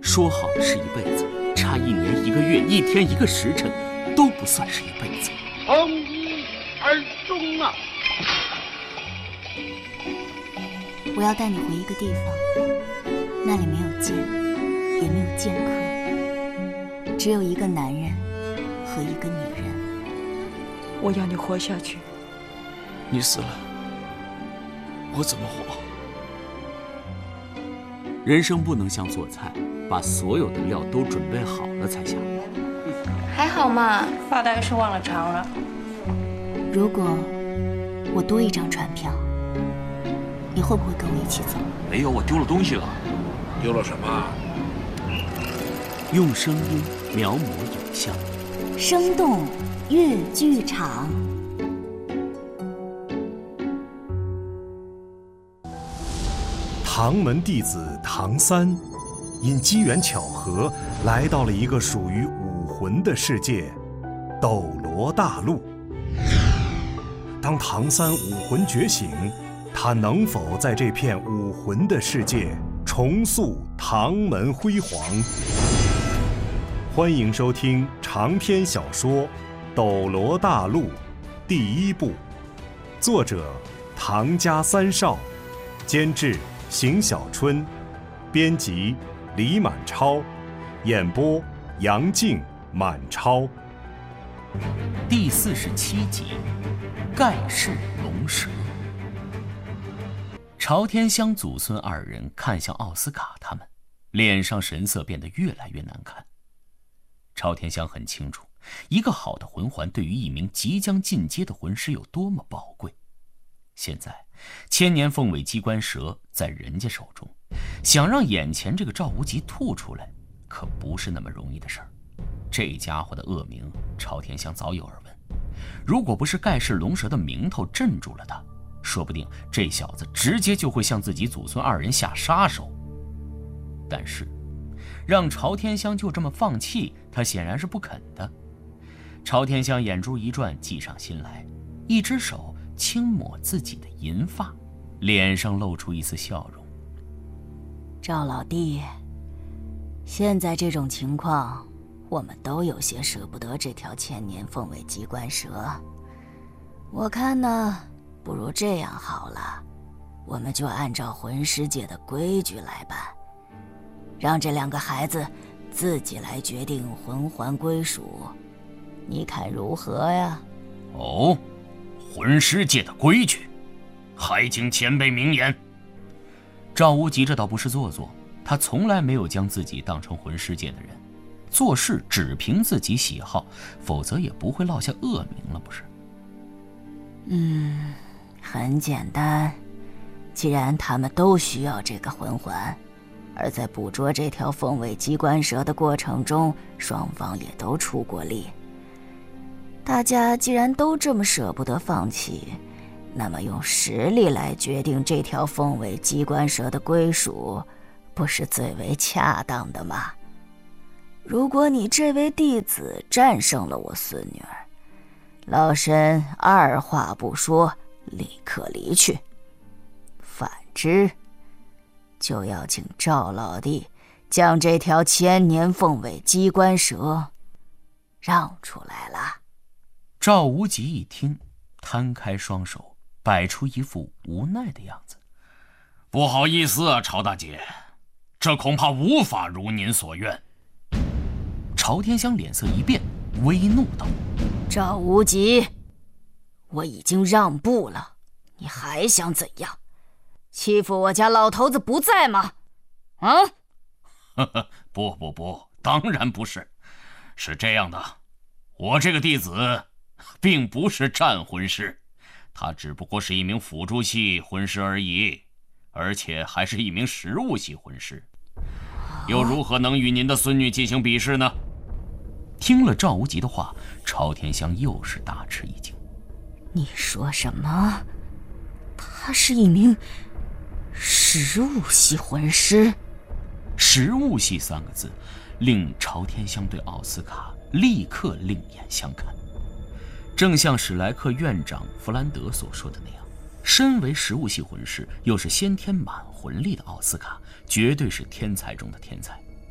说好的是一辈子，差1年1个月1天1个时辰，都不算是一辈子。 从一而终啊！ 我要带你回一个地方，那里没有剑，也没有剑客，只有一个男人和一个女人。 我要你活下去。 你死了，我怎么活？人生不能像做菜，把所有的料都准备好了才下锅。 还好嘛，发大概是忘了尝了。 如果我多一张船票，你会不会跟我一起走？ 没有，我丢了东西了。 丢了什么？ 用声音描摹影像， 生动粤剧场。 唐门弟子唐三，因机缘巧合来到了一个属于武魂的世界——斗罗大陆。当唐三武魂觉醒，他能否在这片武魂的世界重塑唐门辉煌？欢迎收听长篇小说《斗罗大陆》第1部，作者唐家三少，监制邢小春，编辑李满超，演播杨静、满超。 第47集，盖世龙蛇。朝天香祖孙2人看向奥斯卡他们，脸上神色变得越来越难看。朝天香很清楚，一个好的魂环对于一名即将进阶的魂师有多么宝贵。现在千年凤尾机关蛇在人家手中，想让眼前这个赵无极吐出来，可不是那么容易的事儿。这家伙的恶名，朝天香早有耳闻。如果不是盖世龙蛇的名头镇住了他，说不定这小子直接就会向自己祖孙2人下杀手。但是让朝天香就这么放弃，他显然是不肯的。朝天香眼珠一转，计上心来，一只手轻抹自己的银发，脸上露出一丝笑容。 赵老弟，现在这种情况，我们都有些舍不得这条千年凤尾机关蛇。我看呢，不如这样好了，我们就按照魂师界的规矩来办，让这2个孩子自己来决定魂环归属，你看如何呀？ 哦，魂师界的规矩，还请前辈明言。赵无极这倒不是做作，他从来没有将自己当成魂师界的人，做事只凭自己喜好，否则也不会落下恶名了，不是？ 很简单，既然他们都需要这个魂环，而在捕捉这条凤尾机关蛇的过程中，双方也都出过力。大家既然都这么舍不得放弃，那么用实力来决定这条凤尾机关蛇的归属，不是最为恰当的吗？如果你这位弟子战胜了我孙女儿，老身二话不说，立刻离去。反之，就要请赵老弟将这条千年凤尾机关蛇让出来了。 赵无极一听，摊开双手，摆出一副无奈的样子。 不好意思啊，朝大姐，这恐怕无法如您所愿。 朝天香脸色一变，微怒道： 赵无极，我已经让步了，你还想怎样？欺负我家老头子不在吗？啊？ 不，当然不是。是这样的，我这个弟子并不是战魂师，他只不过是一名辅助系魂师而已，而且还是一名食物系魂师，又如何能与您的孙女进行比试呢？ 听了赵无极的话，朝天香又是大吃一惊。 你说什么？他是一名食物系魂师？ 食物系3个字令朝天香对奥斯卡立刻另眼相看。正像史莱克院长弗兰德所说的那样，身为食物系魂师又是先天满魂力的奥斯卡，绝对是天才中的天才。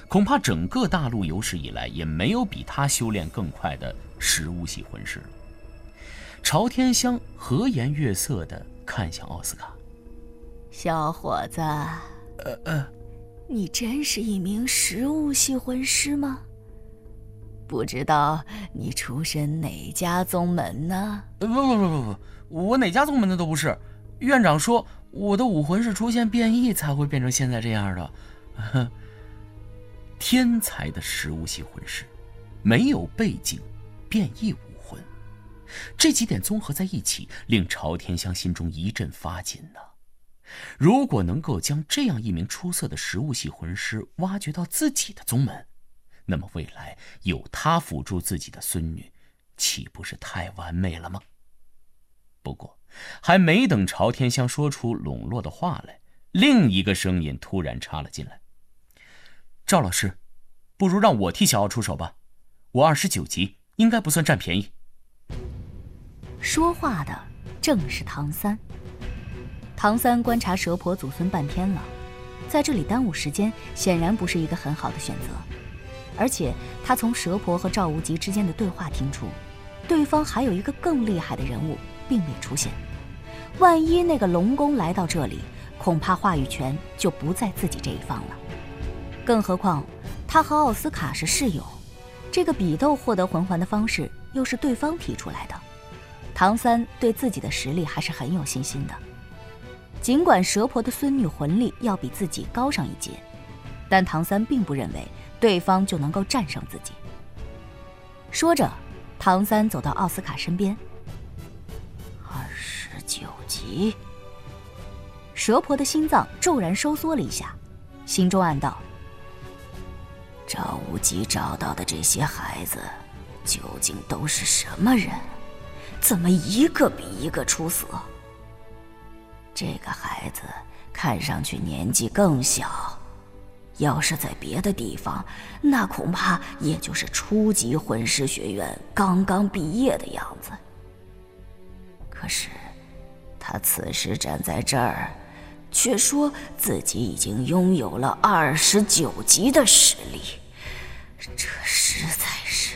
恐怕整个大陆有史以来也没有比他修炼更快的食物系魂师了。朝天香和颜悦色地看向奥斯卡：“ 小伙子，你真是一名食物系魂师吗？不知道你出身哪家宗门呢？” 不，我哪家宗门的都不是。院长说我的武魂是出现变异才会变成现在这样的。天才的食物系魂师，没有背景，变异武魂，这几点综合在一起，令朝天香心中一阵发紧呢。如果能够将这样一名出色的食物系魂师挖掘到自己的宗门，那么未来有他辅助自己的孙女，岂不是太完美了吗？不过还没等朝天香说出笼络的话来，另一个声音突然插了进来：“赵老师，不如让我替小奥出手吧，我29级，应该不算占便宜。” 说话的正是唐三。唐三观察蛇婆祖孙半天了，在这里耽误时间显然不是一个很好的选择。而且他从蛇婆和赵无极之间的对话听出，对方还有一个更厉害的人物并未出现。万一那个龙宫来到这里，恐怕话语权就不在自己这一方了。更何况他和奥斯卡是室友，这个比斗获得魂环的方式又是对方提出来的。唐三对自己的实力还是很有信心的。尽管蛇婆的孙女魂力要比自己高上一阶，但唐三并不认为对方就能够战胜自己。说着，唐三走到奥斯卡身边。29级。蛇婆的心脏骤然收缩了一下，心中暗道：赵无极找到的这些孩子究竟都是什么人？怎么一个比一个出色？这个孩子看上去年纪更小，要是在别的地方，那恐怕也就是初级魂师学院刚刚毕业的样子。可是他此时站在这儿，却说自己已经拥有了29级的实力，这实在是……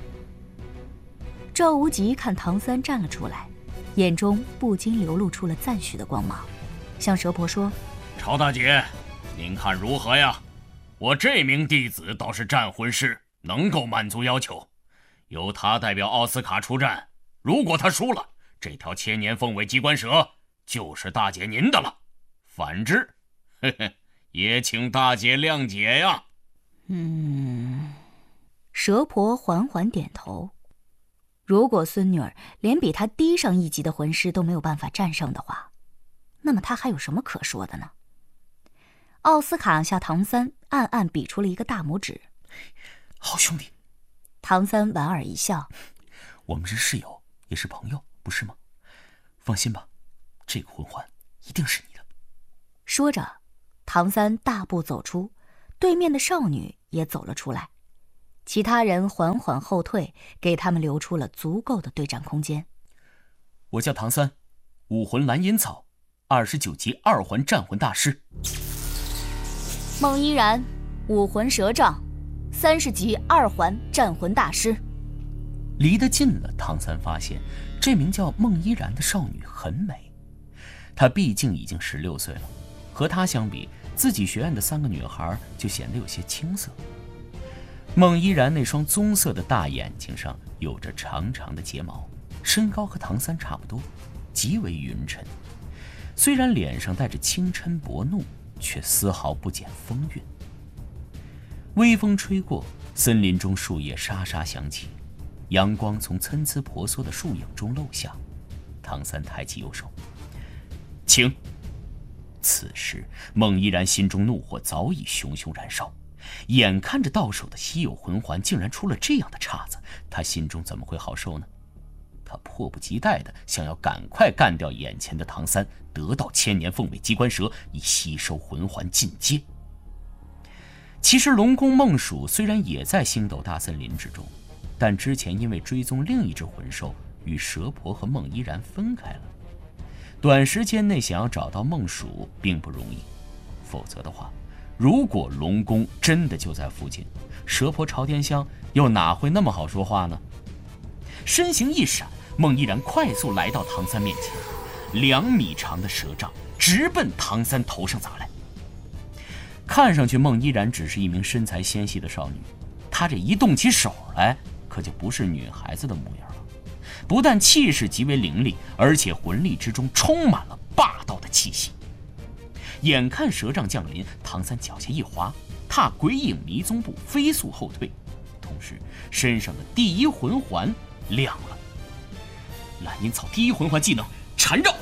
赵无极看唐三站了出来，眼中不禁流露出了赞许的光芒，向蛇婆说：“ 朝大姐，您看如何呀？我这名弟子倒是战魂师，能够满足要求，由他代表奥斯卡出战。如果他输了，这条千年凤尾机关蛇就是大姐您的了。反之，也请大姐谅解呀。” 蛇婆缓缓点头。如果孙女儿连比她低上一级的魂师都没有办法战胜的话，那么她还有什么可说的呢？奥斯卡向唐三暗暗比出了一个大拇指。 好兄弟。 唐三莞尔一笑：“ 我们是室友，也是朋友，不是吗？放心吧，这个魂环一定是你的。” 说着，唐三大步走出，对面的少女也走了出来。其他人缓缓后退，给他们留出了足够的对战空间。 我叫唐三，武魂蓝银草，29级2环战魂大师。 孟依然，武魂蛇杖，30级2环战魂大师。 离得近了，唐三发现这名叫孟依然的少女很美。她毕竟已经16岁了，和她相比，自己学院的3个女孩就显得有些青涩。孟依然那双棕色的大眼睛上有着长长的睫毛，身高和唐三差不多，极为匀称。虽然脸上带着清嗔薄怒，却丝毫不减风韵。微风吹过，森林中树叶沙沙响起，阳光从参差婆娑的树影中漏下。唐三抬起右手，请。此时孟依然心中怒火早已熊熊燃烧，眼看着到手的稀有魂环竟然出了这样的岔子，他心中怎么会好受呢？他迫不及待地想要赶快干掉眼前的唐三，得到千年凤尾机关蛇，以吸收魂环进阶。其实龙宫梦鼠虽然也在星斗大森林之中，但之前因为追踪另一只魂兽，与蛇婆和孟依然分开了。短时间内想要找到梦鼠并不容易，否则的话， 如果龙宫真的就在附近，蛇婆朝天香又哪会那么好说话呢？身形一闪，孟依然快速来到唐三面前，2米长的蛇杖直奔唐三头上砸来。看上去孟依然只是一名身材纤细的少女，她这一动起手来，可就不是女孩子的模样了。不但气势极为凌厉，而且魂力之中充满了霸道的气息。眼看蛇杖降临，唐三脚下一滑，踏鬼影迷踪步飞速后退，同时身上的第一魂环亮了。蓝银草第一魂环技能缠绕，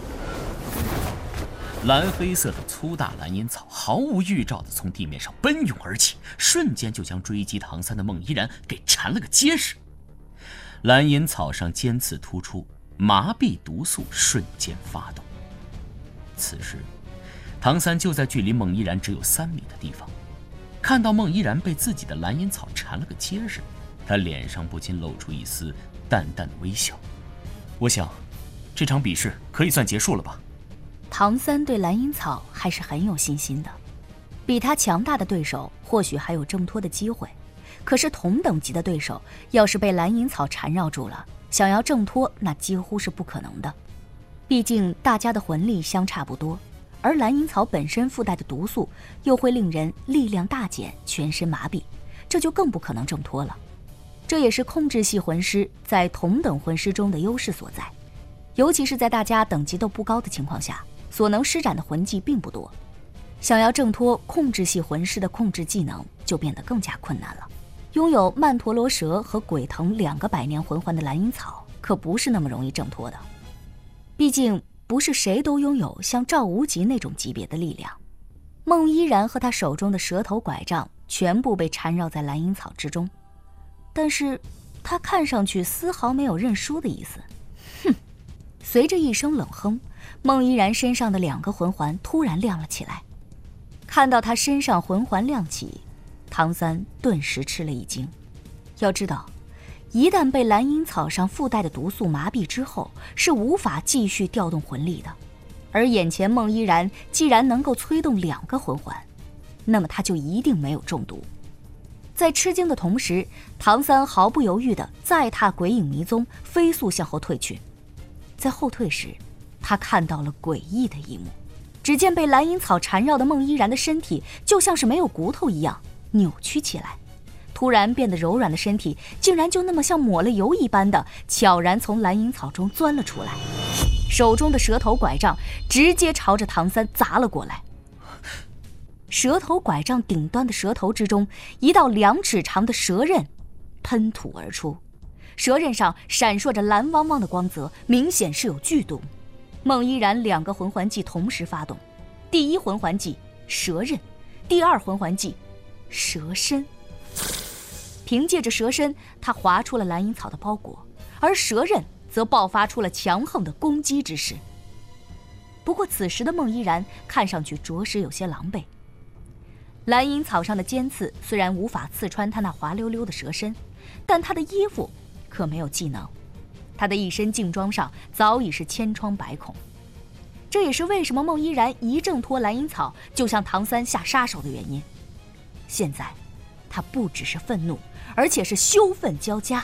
蓝黑色的粗大蓝银草毫无预兆地从地面上奔涌而起，瞬间就将追击唐三的孟依然给缠了个结实。蓝银草上尖刺突出，麻痹毒素瞬间发动。此时唐三就在距离孟依然只有3米的地方，看到孟依然被自己的蓝银草缠了个结实，他脸上不禁露出一丝淡淡的微笑。我想这场比试可以算结束了吧。 唐三对蓝银草还是很有信心的，比他强大的对手或许还有挣脱的机会，可是同等级的对手要是被蓝银草缠绕住了，想要挣脱那几乎是不可能的。毕竟大家的魂力相差不多，而蓝银草本身附带的毒素又会令人力量大减，全身麻痹，这就更不可能挣脱了。这也是控制系魂师在同等魂师中的优势所在，尤其是在大家等级都不高的情况下，所能施展的魂技并不多，想要挣脱控制系魂师的控制技能就变得更加困难了。拥有曼陀罗蛇和鬼藤2个百年魂环的蓝银草可不是那么容易挣脱的，毕竟不是谁都拥有像赵无极那种级别的力量。孟依然和他手中的蛇头拐杖全部被缠绕在蓝银草之中，但是他看上去丝毫没有认输的意思。哼！随着一声冷哼，孟依然身上的2个魂环突然亮了起来。看到他身上魂环亮起，唐三顿时吃了一惊。要知道，一旦被蓝银草上附带的毒素麻痹之后，是无法继续调动魂力的。而眼前孟依然既然能够催动2个魂环，那么他就一定没有中毒。在吃惊的同时，唐三毫不犹豫地再踏鬼影迷踪，飞速向后退去。在后退时，他看到了诡异的一幕，只见被蓝银草缠绕的孟依然的身体就像是没有骨头一样扭曲起来，突然变得柔软的身体竟然就那么像抹了油一般的悄然从蓝银草中钻了出来，手中的蛇头拐杖直接朝着唐三砸了过来。蛇头拐杖顶端的蛇头之中，一道2尺长的蛇刃喷吐而出，蛇刃上闪烁着蓝汪汪的光泽，明显是有剧毒。孟依然2个魂环技同时发动，第一魂环技蛇刃，第二魂环技蛇身。凭借着蛇身，他划出了蓝银草的包裹，而蛇刃则爆发出了强横的攻击之势。不过此时的孟依然看上去着实有些狼狈。蓝银草上的尖刺虽然无法刺穿他那滑溜溜的蛇身，但他的衣服可没有技能，他的一身劲装上早已是千疮百孔。这也是为什么孟依然一挣脱蓝银草就向唐三下杀手的原因。现在他不只是愤怒，而且是羞愤交加。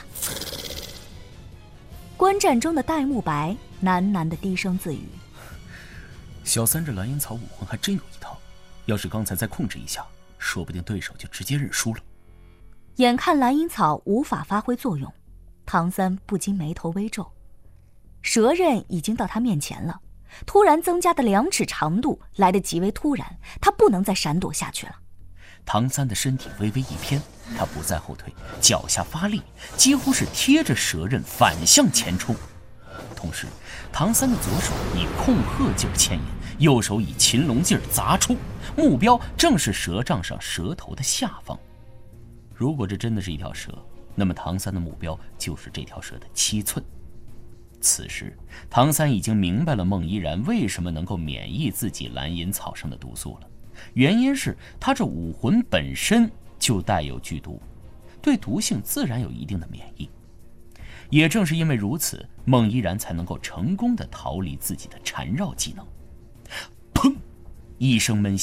观战中的戴沐白喃喃地低声自语： 小三这蓝银草武魂还真有一套，要是刚才再控制一下，说不定对手就直接认输了。 眼看蓝银草无法发挥作用，唐三不禁眉头微皱。蛇刃已经到他面前了，突然增加的2尺长度来得极为突然，他不能再闪躲下去了。 唐三的身体微微一偏，他不再后退，脚下发力，几乎是贴着蛇刃反向前冲。同时唐三的左手以控鹤劲牵引，右手以擒龙劲砸出，目标正是蛇杖上蛇头的下方。如果这真的是一条蛇，那么唐三的目标就是这条蛇的7寸。此时唐三已经明白了孟依然为什么能够免疫自己蓝银草上的毒素了，原因是他这武魂本身就带有剧毒，对毒性自然有一定的免疫。也正是因为如此，孟依然才能够成功的逃离自己的缠绕技能。砰！一声闷响，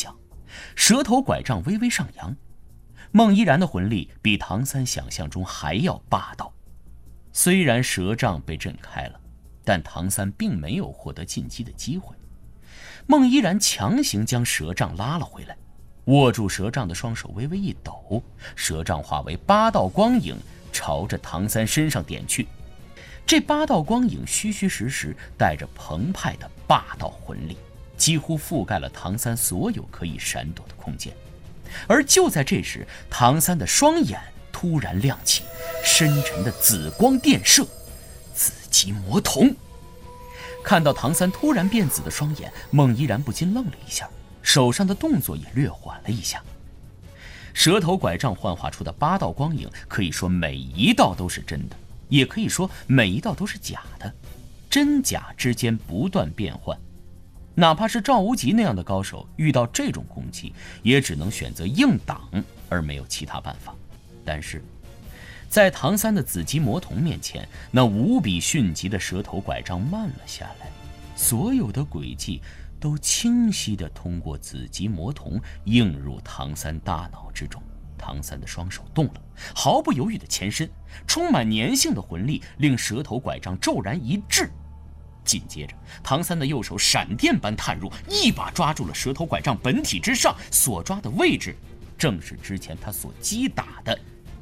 蛇头拐杖微微上扬。孟依然的魂力比唐三想象中还要霸道。虽然蛇杖被震开了，但唐三并没有获得进击的机会。孟依然强行将蛇杖拉了回来，握住蛇杖的双手微微一抖，蛇杖化为8道光影，朝着唐三身上点去。这8道光影虚虚实实带着澎湃的霸道魂力，几乎覆盖了唐三所有可以闪躲的空间。而就在这时，唐三的双眼突然亮起，深沉的紫光电射，紫极魔瞳。看到唐三突然变紫的双眼，孟依然不禁愣了一下，手上的动作也略缓了一下。蛇头拐杖幻化出的8道光影，可以说每一道都是真的，也可以说每一道都是假的，真假之间不断变换。哪怕是赵无极那样的高手，遇到这种攻击也只能选择硬挡，而没有其他办法。但是在唐三的紫极魔瞳面前，那无比迅疾的蛇头拐杖慢了下来，所有的轨迹都清晰地通过紫极魔瞳映入唐三大脑之中。唐三的双手动了，毫不犹豫地前身，充满粘性的魂力令蛇头拐杖骤然一滞。紧接着，唐三的右手闪电般探入，一把抓住了蛇头拐杖本体之上，所抓的位置正是之前他所击打的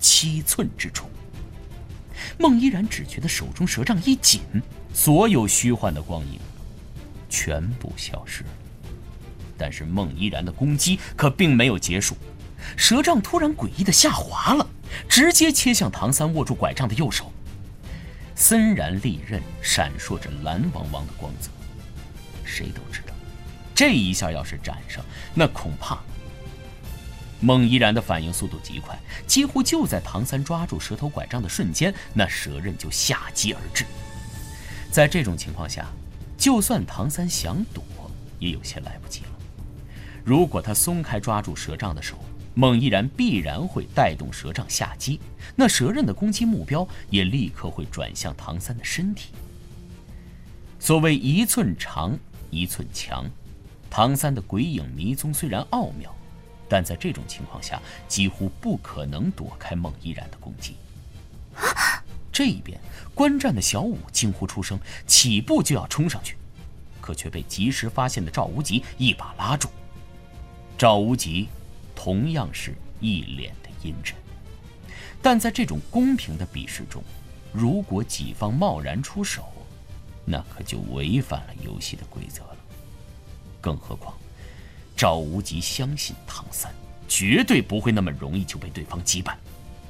7寸之处。孟依然只觉得手中蛇杖一紧，所有虚幻的光影全部消失了。但是孟依然的攻击可并没有结束，蛇杖突然诡异的下滑了，直接切向唐三握住拐杖的右手。森然利刃闪烁着蓝汪汪的光泽，谁都知道，这一下要是斩上，那恐怕……孟依然的反应速度极快，几乎就在唐三抓住蛇头拐杖的瞬间，那蛇刃就下击而至。在这种情况下，就算唐三想躲，也有些来不及了。如果他松开抓住蛇杖的手，孟依然必然会带动蛇杖下击，那蛇刃的攻击目标也立刻会转向唐三的身体。所谓1寸长1寸强，唐三的鬼影迷踪虽然奥妙，但在这种情况下几乎不可能躲开孟依然的攻击。这一边，观战的小五惊呼出声，起步就要冲上去，可却被及时发现的赵无极一把拉住。赵无极同样是一脸的阴沉，但在这种公平的比试中，如果己方贸然出手，那可就违反了游戏的规则了。更何况赵无极相信唐三绝对不会那么容易就被对方击败。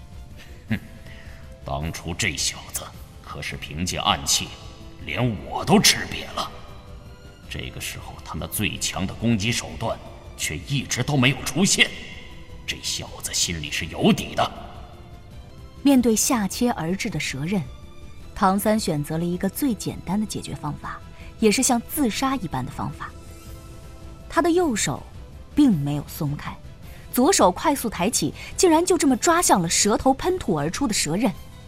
当初这小子可是凭借暗器连我都吃瘪了，这个时候他那最强的攻击手段却一直都没有出现，这小子心里是有底的。 面对下切而至的蛇刃，唐三选择了一个最简单的解决方法，也是像自杀一般的方法。他的右手并没有松开，左手快速抬起，竟然就这么抓向了蛇头喷吐而出的蛇刃。